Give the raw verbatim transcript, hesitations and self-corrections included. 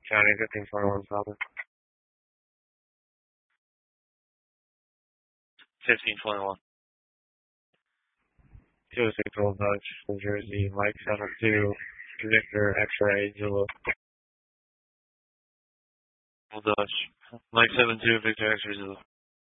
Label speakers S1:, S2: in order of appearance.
S1: County fifteen twenty-one South.
S2: fifteen twenty-one.
S1: two oh six Old Dutch, New Jersey, Mike seven two, Victor X-ray, Zulu.
S2: Old Dutch. Mike seven two, Victor X-ray Zulu.